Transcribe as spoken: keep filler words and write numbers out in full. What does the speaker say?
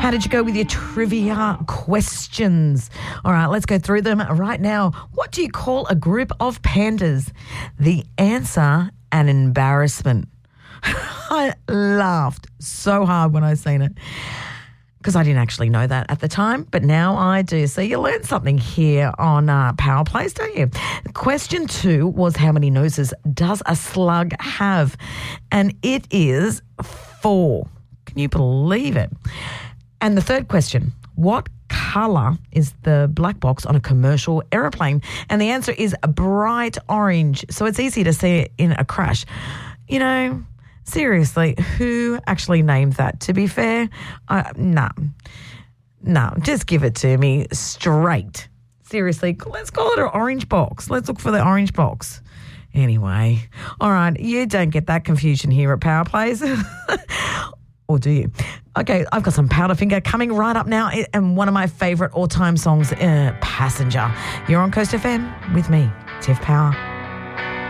How did you go with your trivia questions? All right, let's go through them right now. What do you call a group of pandas? The answer, an embarrassment. I laughed so hard when I seen it because I didn't actually know that at the time, but now I do. So you learn something here on uh, Power Plays, don't you? Question two was, how many noses does a slug have? And it is four. Can you believe it? And the third question, what colour is the black box on a commercial aeroplane? And the answer is a bright orange. So it's easy to see it in a crash. You know, seriously, who actually named that? To be fair, uh, no. No, just give it to me straight. Seriously, let's call it an orange box. Let's look for the orange box. Anyway, all right, you don't get that confusion here at Power Plays. Or do you? Okay, I've got some Powderfinger coming right up now, and one of my favourite all-time songs, uh, Passenger. You're on Coast F M with me, Tiff Power.